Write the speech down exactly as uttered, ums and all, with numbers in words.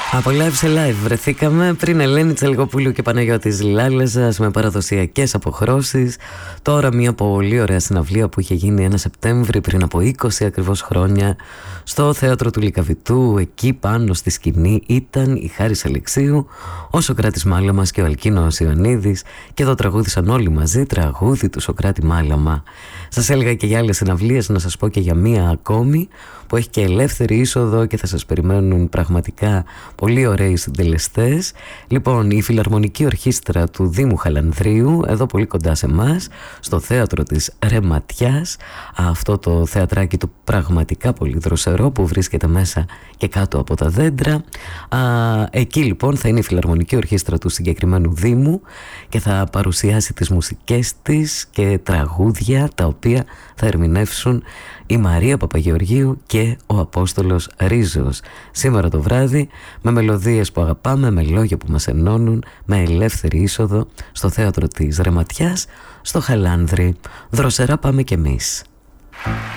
Απολαύσε live βρεθήκαμε πριν Ελένη Τσαλικοπούλου και Παναγιώτης Λάλεζας με παραδοσιακές αποχρώσεις. Τώρα μια πολύ ωραία συναυλία που είχε γίνει ένα Σεπτέμβρη πριν από είκοσι ακριβώς χρόνια στο θέατρο του Λυκαβητού. Εκεί πάνω στη σκηνή ήταν η Χάρης Αλεξίου, ο Σωκράτης Μάλαμας και ο Αλκίνος Ιωαννίδης, και εδώ τραγούδισαν όλοι μαζί τραγούδι του Σωκράτη Μάλαμα. Σας έλεγα και για άλλες συναυλίες, να σας πω και για μία ακόμη που έχει και ελεύθερη είσοδο και θα σας περιμένουν πραγματικά πολύ ωραίοι συντελεστές. Λοιπόν, η Φιλαρμονική Ορχήστρα του Δήμου Χαλανδρίου, εδώ πολύ κοντά σε εμάς, στο θέατρο της Ρεματιάς, αυτό το θεατράκι του πραγματικά πολύ δροσερό που βρίσκεται μέσα και κάτω από τα δέντρα. Α, εκεί λοιπόν θα είναι η Φιλαρμονική Ορχήστρα του συγκεκριμένου Δήμου και θα παρουσιάσει τις μουσικές της και τραγούδια τα οποία θα ερμηνεύσουν η Μαρία Παπαγεωργίου και ο Απόστολος Ρίζος. Σήμερα το βράδυ, με μελωδίες που αγαπάμε, με λόγια που μας ενώνουν, με ελεύθερη είσοδο στο θέατρο της Ρεματιάς, στο Χαλάνδρι. Δροσερά πάμε κι εμείς.